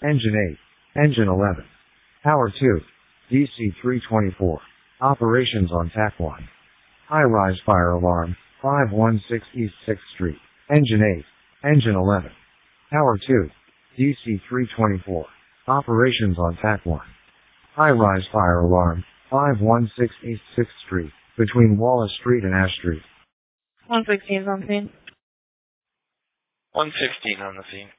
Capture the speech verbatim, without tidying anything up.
Engine eight. Engine eleven. Tower two. D C three twenty-four. Operations on T A C one. High-rise fire alarm, five one six East sixth Street. Engine eight. Engine eleven. Tower two. D C three twenty-four. Operations on T A C one. High-rise fire alarm, five one six East sixth Street, between Wallace Street and Ash Street. one sixteen is on scene. one sixteen on the scene.